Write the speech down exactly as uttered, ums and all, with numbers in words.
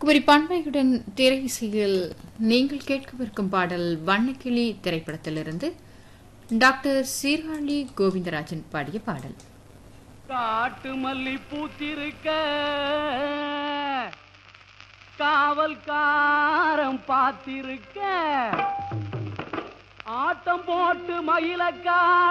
குமரி பண்பையுடன் திரை இசையில் நீங்கள் கேட்கவிருக்கும் பாடல் வண்ணக்கிளி திரைப்படத்திலிருந்து டாக்டர் சீர்காழி கோவிந்தராஜன் பாடிய பாடல். காட்டு மல்லி பூத்திருக்க காவல்காரம் பார்த்திருக்க ஆட்டம் போட்டு மயிலக்கா